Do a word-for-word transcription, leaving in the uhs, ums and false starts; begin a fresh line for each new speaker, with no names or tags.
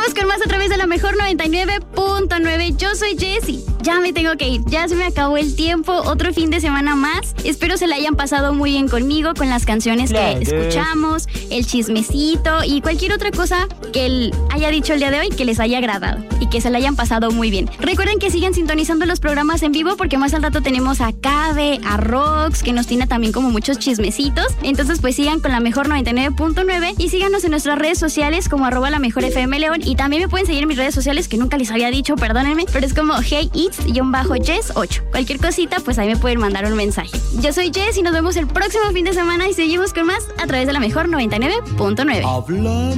Seguimos con más a través de la mejor noventa y nueve punto nueve. Yo soy Jessie. Ya me tengo que ir. Ya se me acabó el tiempo. Otro fin de semana más. Espero se la hayan pasado muy bien conmigo, con las canciones que escuchamos, el chismecito y cualquier otra cosa que él haya dicho el día de hoy que les haya agradado y que se la hayan pasado muy bien. Recuerden que sigan sintonizando los programas en vivo porque más al rato tenemos a Cabe, a Rox, que nos tiene también como muchos chismecitos. Entonces pues sigan con la mejor noventa y nueve punto nueve y síganos en nuestras redes sociales como arroba la mejor F M León, y también me pueden seguir en mis redes sociales que nunca les había dicho, perdónenme, pero es como hey it's-jess ocho. Cualquier cosita pues ahí me pueden mandar un mensaje. Yo soy Jess y nos vemos el próximo fin de semana y seguimos con más a través de la mejor noventa y nueve punto nueve.